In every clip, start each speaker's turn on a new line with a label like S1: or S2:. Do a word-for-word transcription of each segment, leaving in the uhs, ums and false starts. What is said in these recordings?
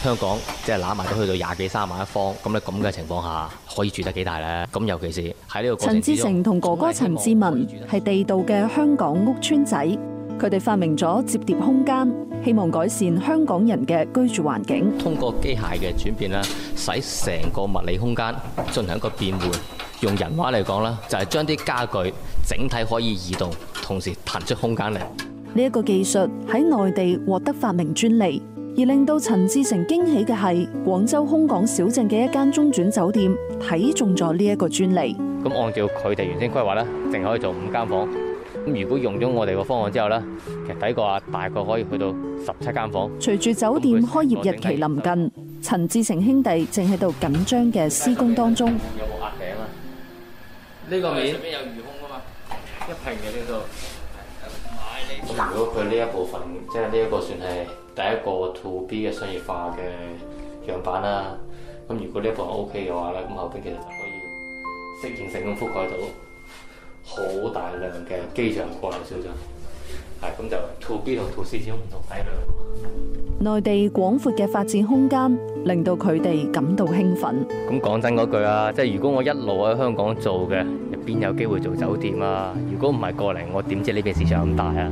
S1: 香港即係攬埋都去到廿幾三萬一方，咁咧咁嘅情況下，可以住得幾大咧？咁尤其是喺呢個過程之中，
S2: 陳志成同哥哥陳志文係地道嘅香港屋邨仔，佢哋發明咗摺疊空間，希望改善香港人嘅居住環境。
S1: 通過機械嘅轉變咧，使成個物理空間進行一個變換。用人話嚟講啦，就係將啲家具整體可以移動，同時騰出空間嚟。
S2: 呢一個技術喺內地獲得發明專利，而令到陳志成驚喜嘅係，廣州空港小鎮嘅一間中轉酒店睇中咗呢一個專利。
S1: 咁按照佢哋原先規劃咧，淨可以做五間房。咁如果用咗我哋個方案之後咧，其實抵過啊，大概可以去到十七間房。
S2: 隨住酒店開業日期臨近，陳志成兄弟正喺度緊張嘅施工當中。
S1: 有冇壓頂啊？呢個面上邊有餘空啊嘛，一平嘅呢度。咁如果佢呢一部分，即係呢一個算係第一個 to B 嘅商業化嘅樣板啦。咁如果呢一部分 OK 嘅話咧，咁後邊其實就可以適應性咁覆蓋到好大量嘅機場過嚟小鎮。係咁就 to B 同 to C 之間唔同體量。
S2: 內地廣闊嘅發展空間令到佢哋感到興奮。
S1: 咁講真嗰句啊，即係如果我一路喺香港做嘅，入邊有機會做酒店啊？如果唔係過嚟，我點知呢邊市場咁大啊？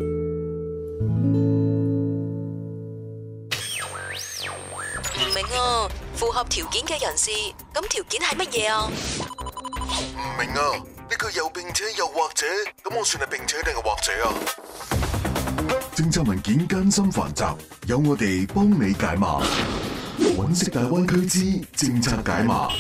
S3: 唔明啊，符合條件嘅人士，咁條件係乜嘢啊？
S4: 唔明啊，呢個又並且又或者，咁我算係並且定係或者啊？政策文件艱辛繁雜，有我哋幫你解碼。揾食大灣區之政策解碼。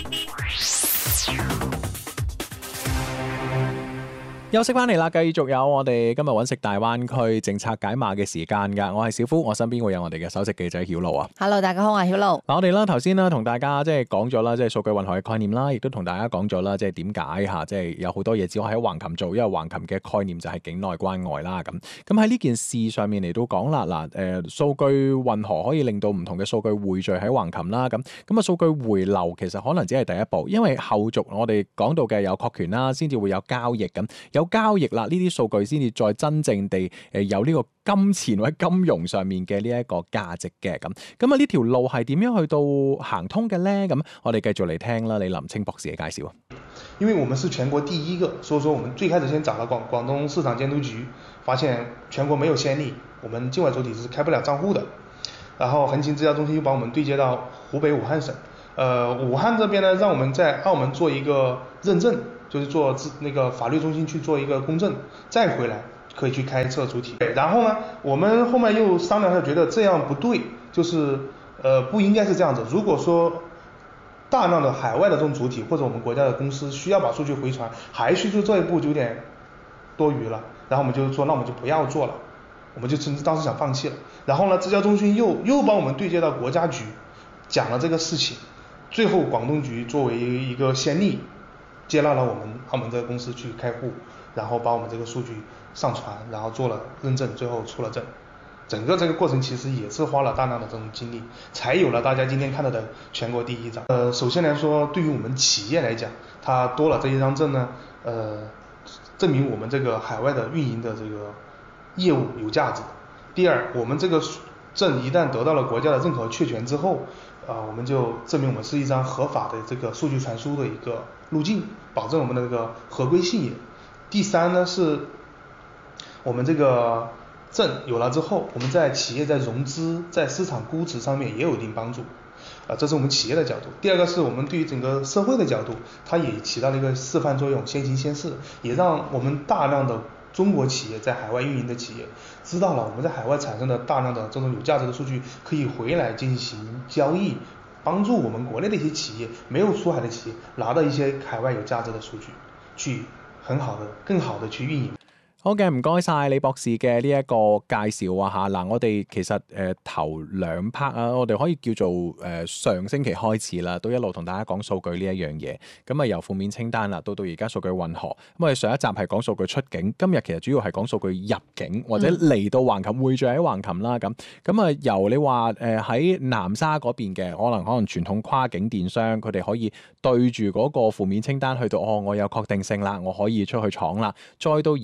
S5: 休息翻嚟啦，繼續有我哋今日揾食大灣區政策解碼嘅時間噶。我係小夫，我身邊會有我哋嘅首席記者曉露啊。
S6: Hello， 大家好，我係曉露。
S5: 嗱，我哋啦頭先啦同大家即係講咗啦，即係數據混合嘅概念啦，亦都同大家講咗啦，即係點解吓，即係有好多嘢只可以喺橫琴做，因為橫琴嘅概念就係境內關外啦。咁咁喺呢件事上面嚟到講啦，嗱，誒，數據混合可以令到唔同嘅數據匯聚喺橫琴啦。咁咁啊，數據回流其實可能只係第一步，因為後續我哋講到嘅有確權啦，先至會有交易咁。有交易啦，呢啲數據先至再真正地誒有呢個金錢或者金融上面嘅呢一個價值嘅咁。咁啊呢條路係點樣去到行通嘅咧？咁我哋繼續嚟聽啦，李林清博士嘅介紹。
S7: 因為我們是全國第一個，所以說我們最開始先找了廣廣東市場監督局，發現全國沒有先例，我們境外主體是開不了賬戶的。然後橫琴支交中心又把我們對接到湖北武漢省，呃，武漢這邊呢，讓我們在澳門做一個認證。就是做那個法律中心去做一個公證，再回來可以去開設主體。然後呢，我們後面又商量下，覺得這樣不對，就是呃不應該是這樣子。如果說大量的海外的這種主體或者我們國家的公司需要把數據回傳，還去做這一步就有點多餘了。然後我們就說，那我們就不要做了，我們就甚至當時想放棄了。然後呢，支交中心又又幫我們對接到國家局，講了這個事情。最後廣東局作為一個先例，接納了我們澳門這個公司去開戶，然後把我們這個數據上傳，然後做了認證，最後出了證。整個這個過程其實也是花了大量的這種精力，才有了大家今天看到的全國第一張。呃，首先來說，對於我們企業來講，它多了這一張證呢，呃，證明我們這個海外的運營的這個業務有價值。第二，我們這個證一旦得到了國家的認可確權之後，啊、呃，我們就證明我們是一張合法的這個數據傳輸的一個路徑，保證我們的這個合規性也。第三呢，是我們這個證有了之後，我們在企業在融資、在市場估值上面也有一定幫助，啊，這是我們企業的角度。第二個是我們對於整個社會的角度，它也起到了一個示範作用，先行先試，也讓我們大量的中國企業在海外運營的企業知道了我們在海外產生的大量的這種有價值的數據可以回來進行交易，幫助我們國內的一些企業沒有出海的企業拿到一些海外有價值的數據，去很好的、更好的去運營。
S5: 好嘅，唔該晒李博士嘅呢一個介紹啊嚇。嗱，我哋其實誒、呃、頭兩 part 啊，我哋可以叫做誒、呃、上星期開始啦，都一路同大家講數據呢一樣嘢。咁啊由負面清單啦，到到而家數據混合。咁我哋上一集係講數據出境，今日其實主要係講數據入境或者嚟到橫琴匯聚喺橫琴啦。咁咁啊由你話誒喺南沙嗰邊嘅，可能可能傳統跨境電商，佢哋可以對住嗰個負面清單去到，哦，我有確定性啦，我可以出去闖啦。再到而家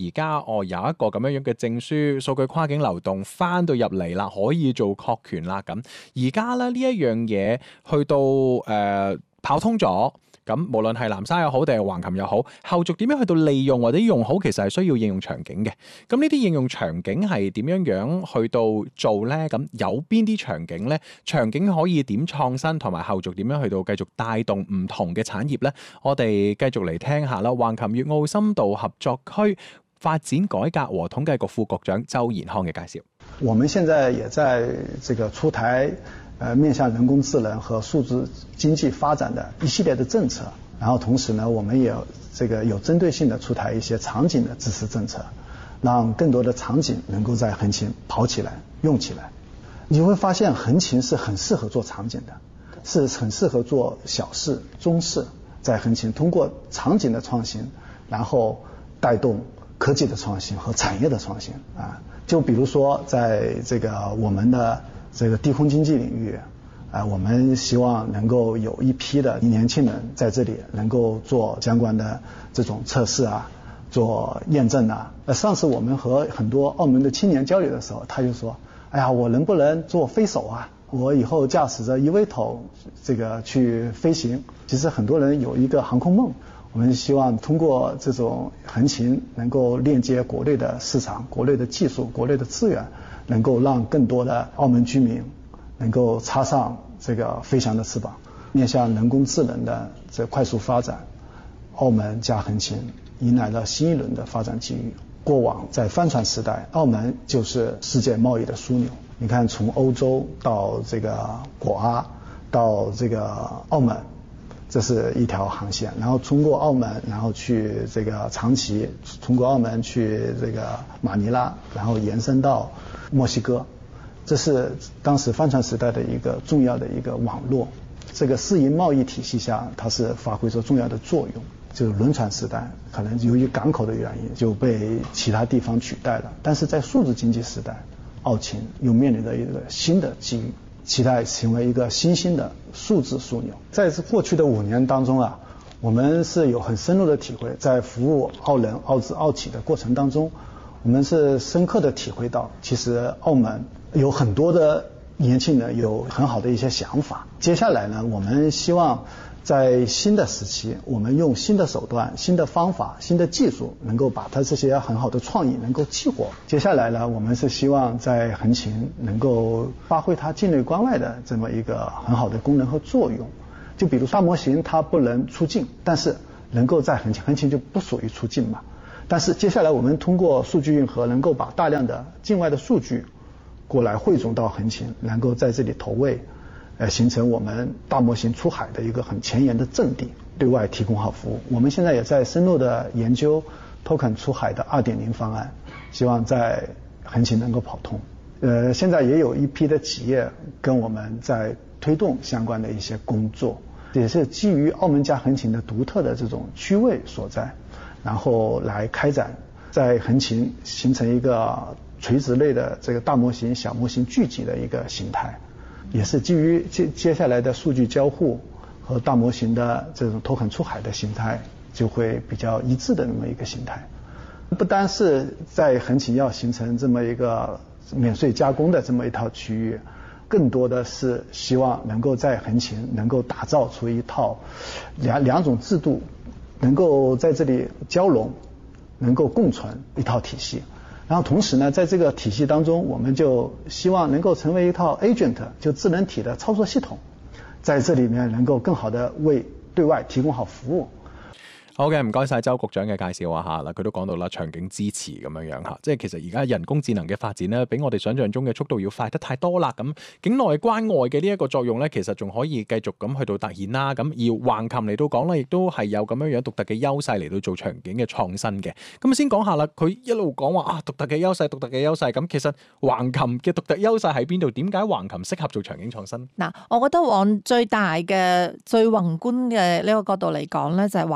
S5: 哦有一個咁樣樣嘅證書，數據跨境流動翻到入嚟啦，可以做確權啦咁。而家咧呢一樣嘢去到誒、呃、跑通咗。咁無論係南沙又好定係橫琴又好，後續點樣去到利用或者用好，其實係需要應用場景嘅。咁呢啲應用場景係點樣樣去到做呢？咁有邊啲場景呢？場景可以點創新，同埋後續點樣去到繼續帶動唔同嘅產業呢？我哋繼續嚟聽下啦。橫琴粵澳深度合作區發展改革和統計局副局長周延康嘅介紹。
S6: 我們現在也在這個出台呃，面向人工智能和數字經濟發展的一系列的政策，然後同時呢，我們也有這個有針對性的出台一些場景的支持政策，讓更多的場景能夠在橫琴跑起來、用起來。你會發現橫琴是很適合做場景的，是很適合做小事、中事，在橫琴通過場景的創新，然後帶動科技的創新和產業的創新啊。就比如說，在這個我們的這個低空經濟領域，啊，我們希望能夠有一批的年輕人在這裡能夠做相關的這種測試啊，做驗證啊。呃，上次我們和很多澳門的青年交流的時候，他就說：“哎呀，我能不能做飛手啊？我以後駕駛着 E V T O 這個去飛行。”其實很多人有一個航空夢，我們希望通過這種橫琴能夠鏈接國內的市場、國內的技術、國內的資源。能夠讓更多的澳門居民能夠插上這個飛翔的翅膀，面向人工智能的這快速發展，澳門加橫琴迎來了新一輪的發展機遇。過往在帆船時代，澳門就是世界貿易的樞紐。你看，從歐洲到這個果阿，到這個澳門，這是一條航線。然後通過澳門，然後去這個長崎，通過澳門去這個馬尼拉，然後延伸到墨西哥，這是當時帆船時代的一個重要的一個網絡。這個私營貿易體系下，它是發揮着重要的作用。就是輪船時代，可能由於港口的原因就被其他地方取代了。但是在數字經濟時代，澳琴又面臨着一個新的機遇，期待成為一個新興的數字樞紐。在過去的五年當中啊，我們是有很深入的體會，在服務澳人、澳資、澳企的過程當中，我們是深刻的體會到，其實澳門有很多的年輕人有很好的一些想法。接下來呢，我們希望在新的時期，我們用新的手段、新的方法、新的技術，能夠把它這些很好的創意能夠激活。接下來呢，我們是希望在橫琴能夠發揮它境內關外的這麼一個很好的功能和作用。就比如大模型它不能出境，但是能夠在橫琴，橫琴就不屬於出境嘛。但是接下來我們通過數據運河，能夠把大量的境外的數據過來匯總到橫琴，能夠在這裡投喂，呃，形成我們大模型出海的一個很前沿的陣地，對外提供好服務。我們現在也在深入的研究 token 出海的 二點零 方案，希望在橫琴能夠跑通。呃，現在也有一批的企業跟我們在推動相關的一些工作，也是基於澳門加橫琴的獨特的這種區位所在，然後來開展在橫琴形成一個垂直類的這個大模型、小模型聚集的一個形態，也是基於接接下來的數據交互和大模型的這種 token 出海的形態，就會比較一致的那麼一個形態。不單是在橫琴要形成這麼一個免稅加工的這麼一套區域，更多的是希望能夠在橫琴能夠打造出一套兩兩種制度能夠在這裡交融，能夠共存一套體系。然後同時呢，在這個體系當中，我們就希望能夠成為一套 agent， 就智能體的操作系統，在這裡面能夠更好的為對外提供好服務。
S5: 好嘅，唔該晒周局長嘅介紹啊嚇，嗱佢都講到啦，場景支持咁樣樣嚇，即係其實而家人工智能嘅發展咧，比我哋想象中嘅速度要快得太多啦。咁境內關外嘅呢一個作用咧，其實仲可以繼續咁去到凸顯啦。咁而橫琴嚟到講咧，亦都係有咁樣樣獨特嘅優勢嚟到做場景嘅創新嘅。咁先講下啦，佢一路講話啊獨特嘅優勢，獨特嘅優勢。咁其實橫琴嘅獨特優勢喺邊度？點解橫琴適合做場景創新？
S8: 嗱，我覺得往最大嘅、最宏觀嘅呢個角度嚟講咧，就係橫琴呢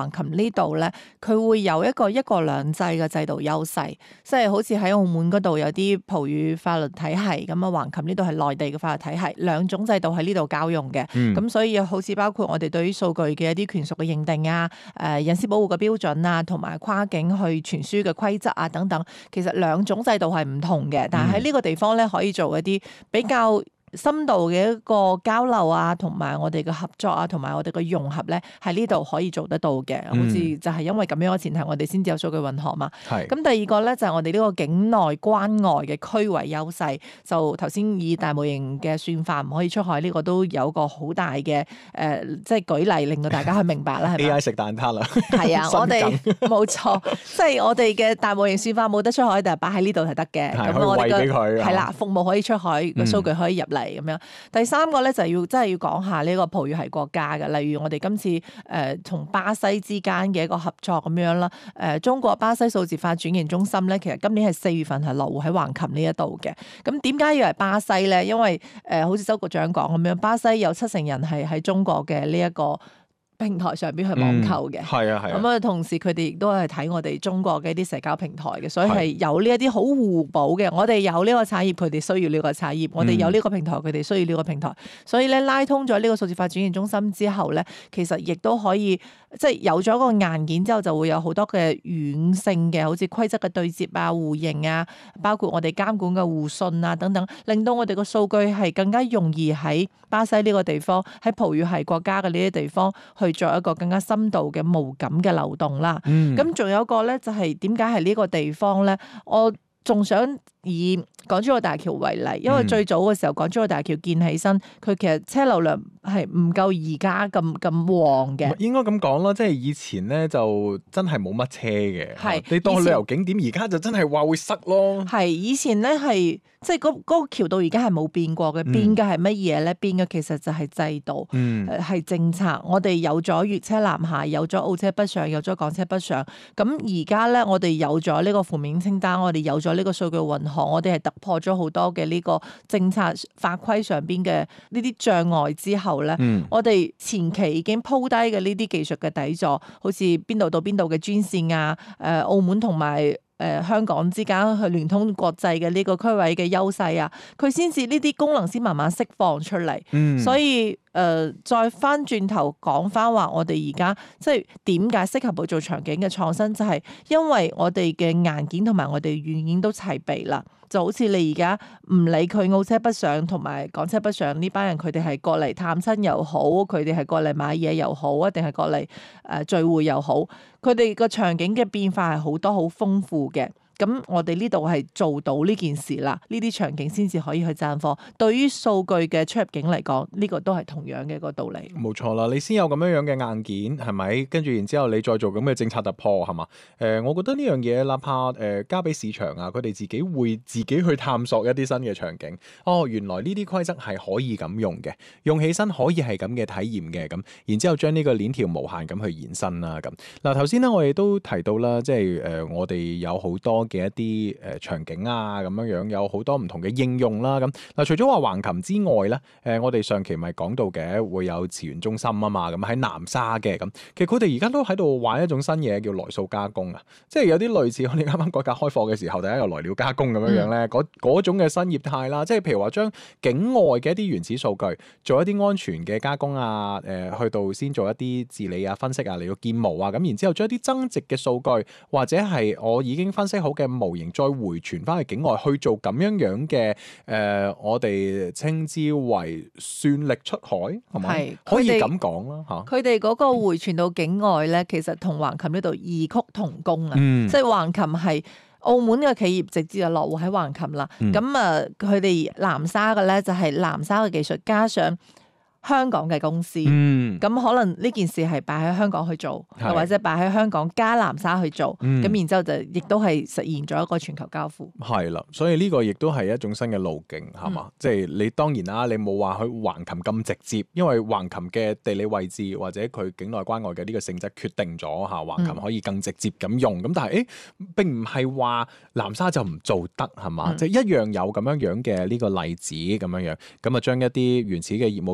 S8: 呢度咧，佢會有一個一國兩制嘅制度優勢，即係好似喺澳門嗰度有啲葡語法律體系咁啊，橫琴呢度係內地嘅法律體系，兩種制度喺呢度交用嘅。咁、嗯、所以好似包括我哋對於數據嘅一啲權屬嘅認定啊、誒隱私保護嘅標準啊，同埋跨境去傳輸嘅規則啊等等，其實兩種制度係唔同嘅，但係喺呢個地方咧可以做一啲比較深度嘅一個交流啊，同埋我哋嘅合作啊，同埋我哋嘅融合咧，喺呢度可以做得到嘅。好似就係因為咁樣嘅前提，我哋先至有數據混合嘛。係。咁第二個咧就係我哋呢個境內關外嘅區位優勢。就頭先以大模型嘅算法唔可以出海，呢個都有個好大嘅誒、呃，即係舉例令到大家去明白啦。係咪
S5: A I 食蛋撻啦。
S8: 係啊，我哋冇錯，即係我哋嘅大模型算法冇得出海，但係擺喺呢度係得嘅。咁我哋嘅係啦，服務可以出海，個數據可以入嚟。咁樣，第三個咧就係要真係要講下呢個葡語系國家嘅，例如我哋今次誒同、呃、巴西之間嘅一個合作咁樣啦。誒、呃，中國巴西數字化轉型中心咧，其實今年係四月份係落戶喺橫琴呢一度嘅。咁點解要係巴西咧？因為誒、呃，好似周局長講咁樣，巴西有七成人係喺中國嘅呢一個平台上邊去網購嘅，係啊係啊。咁啊，同時佢哋亦都係睇我哋中國嘅一啲社交平台嘅，所以係有呢一啲好互補嘅。我哋有呢個產業，佢哋需要呢個產業；我哋有呢個平台，佢哋需要呢個平台。所以咧，拉通咗呢個數字化轉型中心之後咧，其實亦都可以即係有咗個硬件之後，就會有好多嘅軟性嘅，好似規則嘅對接啊、互認啊，包括我哋監管嘅互信啊等等，令到我哋個數據係更加容易喺巴西呢個地方，喺葡語系國家嘅呢啲地方去做一個更加深度嘅無感嘅流動啦。咁仲、嗯、有一個咧，就係點解係呢個地方咧？我仲想以港珠澳大橋為例，因為最早嘅時候港珠澳大橋建起身，佢其實車流量係唔夠而家咁咁旺嘅。應該咁講啦，即係以前咧就真係冇乜車嘅。係你當旅遊景點，而家就真係話會塞咯。係以前咧係即係嗰嗰個橋到而家係冇變過嘅，變嘅係乜嘢咧？變嘅其實就係制度，係、嗯、政策。我哋有咗粵車南下，有咗澳車北上，有咗港車北上。咁而家咧，我哋有咗呢個負面清單，我哋有咗呢個數據混合，我哋係突破咗好多嘅呢個政策法規上邊嘅呢啲障礙之後咧，嗯、我哋前期已經鋪低嘅呢啲技術嘅底座，好似邊度到邊度嘅專線啊，誒、呃、澳門同埋誒香港之間去聯通國際嘅呢個區位嘅優勢啊，佢先至呢啲功能先慢慢釋放出嚟，嗯、所以誒、呃、再翻轉頭講翻話，我哋而家即係點解適合去做場景嘅創新，就係、是、因為我哋嘅硬件同埋我哋軟件都齊備啦。就好似你而家唔理佢澳車北上同埋港車北上呢班人，佢哋係過嚟探親又好，佢哋係過嚟買嘢又好，一定係過嚟誒聚會又好，佢哋個場景嘅變化係好多好豐富嘅。咁我哋呢度係做到呢件事啦，呢啲場景先至可以去賺貨。對於數據嘅出入境嚟講，呢個都係同樣嘅一個道理。冇錯啦，你先有咁樣樣嘅硬件係咪？跟住然之後你再做咁嘅政策突破係嘛？誒、呃，我覺得呢樣嘢哪怕誒交俾市場啊，佢哋自己會自己去探索一啲新嘅場景。哦，原來呢啲規則係可以咁用嘅，用起身可以係咁嘅體驗嘅咁。然之後將呢個鏈條無限咁去延伸啦咁。嗱頭先咧我哋都提到啦，即係誒、呃、我哋有好多嘅一啲誒場景啊，咁樣樣有好多唔同嘅應用啦。咁嗱，除咗話橫琴之外咧，誒我哋上期咪講到嘅會有詞源中心啊嘛，咁喺南沙嘅咁，其實佢哋而家都喺度玩一種新嘢叫來數加工啊，即係有啲類似我哋啱啱改革開放嘅時候，大家有來料加工咁樣樣咧，嗰嗰、嗯、種嘅新業態啦，即係譬如話將境外嘅一啲原始數據做一啲安全嘅加工啊，誒、呃、去到先做一啲治理啊、分析啊嚟到建模啊，咁然之後將一啲增值嘅數據或者係我已經分析好嘅模型再回傳翻去境外去做咁樣樣嘅誒，我哋稱之為算力出海，係咪？係可以咁講啦嚇。佢哋嗰個回傳到境外咧，其實同橫琴呢度異曲同工啊，嗯、即係橫琴係澳門嘅企業直接就落戶喺橫琴啦。咁啊、嗯，佢哋南沙嘅咧就係南沙嘅技術加上香港嘅公司，咁、嗯、可能呢件事係擺喺香港去做，是或者擺喺香港加南沙去做，咁、嗯、然之後就亦都係實現咗一個全球交付。係啦，所以呢個亦都係一種新嘅路徑，係嘛？即係、嗯、你當然啦，你冇話去橫琴咁直接，因為橫琴嘅地理位置或者佢境內關外嘅呢個性質決定咗嚇，橫琴可以更直接咁用。咁、嗯、但係誒並唔係話南沙就唔做得係嘛？即係、嗯、一樣有咁樣樣嘅呢個例子咁樣樣，咁啊將一啲原始嘅業務數據脫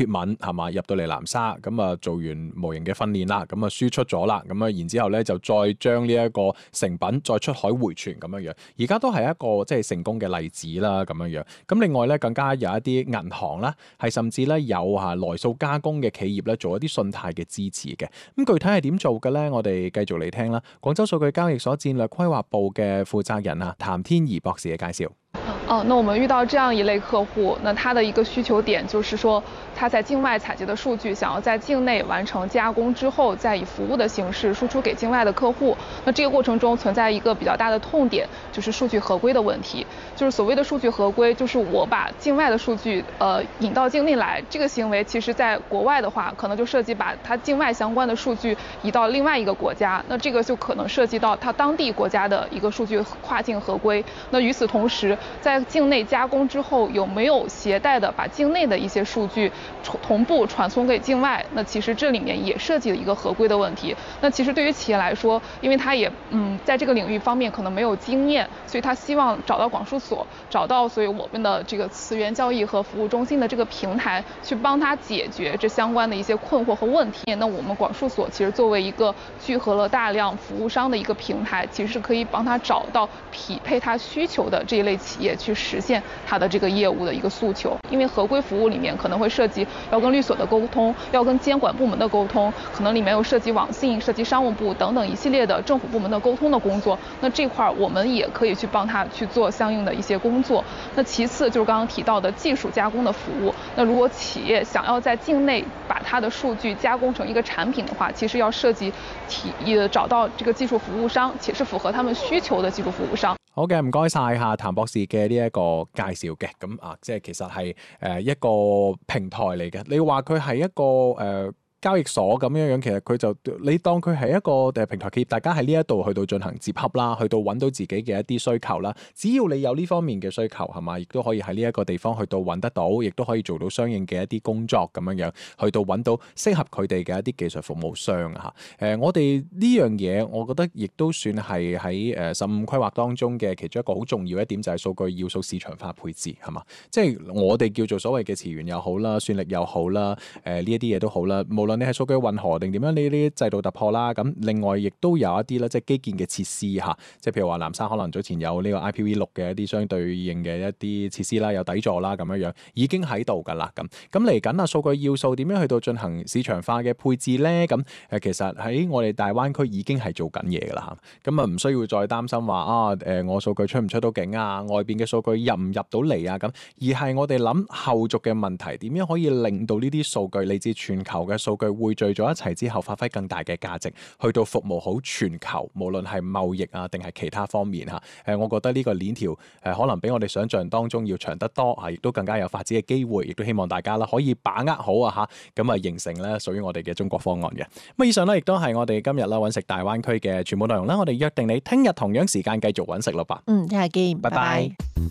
S5: 敏係嘛入到嚟南沙，咁啊做完模型嘅訓練啦，咁啊輸出咗啦，咁啊然之後咧就再將呢一個成品再出海回傳咁樣樣，而家都係一個即係成功嘅例子啦咁樣樣。咁另外咧更加有一啲銀行啦，係甚至咧有嚇來數加工嘅企業咧做一啲信貸嘅支持嘅。咁具體係點做嘅咧？我哋繼續嚟聽啦。廣州數據交易所戰略規劃部嘅負責人啊，譚天儀博士嘅介紹。
S9: 哦，那我們遇到這樣一類客戶，那他的一個需求點就是說，他在境外採集的數據，想要在境內完成加工之後，再以服務的形式輸出給境外的客戶。那這個過程中存在一個比較大的痛點，就是數據合規的問題。就是所謂的數據合規，就是我把境外的數據，呃，引到境內來，這個行為其實在國外的話，可能就涉及把它境外相關的數據移到另外一個國家，那這個就可能涉及到它當地國家的一個數據跨境合規。那與此同時，在境內加工之後，有沒有攜帶的把境內的一些數據同步傳送給境外？那其實這裡面也涉及了一個合規的問題。那其實對於企業來說，因為他也嗯在這個領域方面可能沒有經驗，所以他希望找到廣數所，找到所以我們的這個詞源交易和服務中心的這個平台，去幫他解決這相關的一些困惑和問題。那我們廣數所其實作為一個聚合了大量服務商的一個平台，其實是可以幫他找到匹配他需求的這一類企業，去實現他的這個業務的一個訴求。因為合規服務裡面可能會涉及要跟律所的溝通，要跟監管部門的溝通，可能裡面有涉及網信、涉及商務部等等一系列的政府部門的溝通的工作。那這塊我們也可以去幫他去做相應的一些工作。那其次就是剛剛提到的技術加工的服務。那如果企業想要在境內把它的數據加工成一個產品的話，其實要涉及提也找到這個技術服務商，且是符合他們需求的技術服務商。
S5: 好嘅，唔該晒嚇譚博士嘅呢一個介紹嘅，咁啊，即係其實係誒一個平台嚟嘅。你話佢係一個誒、呃交易所咁樣樣，其實佢就你當佢係一個誒平台企業，大家喺呢一度去到進行接洽啦，去到揾到自己嘅一啲需求啦。只要你有呢方面嘅需求，係嘛，亦都可以喺呢一個地方去到揾得到，亦都可以做到相應嘅一啲工作咁樣樣，去到揾到適合佢哋嘅一啲技術服務商啊嚇。誒，我哋呢樣嘢，我覺得亦都算係喺誒十五規劃當中嘅其中一個好重要一點，就係數據要素市場化配置係嘛。即係我哋叫做所謂嘅詞源又好啦，算力又好啦，誒呢一啲嘢都好啦，無論你係數據混合定點樣呢啲制度突破啦，咁另外亦都有一啲咧，即係基建嘅設施嚇，即係譬如話南沙可能早前有呢個 I P V 六嘅一啲相對應嘅一啲設施啦，有底座啦咁樣樣已經喺度㗎啦，咁咁嚟緊啊數據要素點樣去到進行市場化嘅配置咧？咁誒其實喺我哋大灣區已經係做緊嘢㗎啦，咁啊唔需要再擔心話啊誒我數據出唔出到境啊，外邊嘅數據入唔入到嚟啊咁，而係我哋諗後續嘅問題點樣可以令到呢啲數據嚟自全球嘅數據匯聚咗一齊之後，發揮更大嘅價值，去到服務好全球，無論係貿易啊，定係其他方面嚇。誒，我覺得呢個鏈條誒，可能比我哋想象當中要長得多嚇，亦都更加有發展嘅機會，亦都希望大家啦可以把握好啊嚇，咁啊形成咧屬於我哋嘅中國方案嘅。咁以上咧亦都係我哋今日啦揾食大灣區嘅全部內容啦。我哋約定你聽日同樣時間繼續揾食咯噃。
S8: 嗯，聽日見，
S5: 拜拜。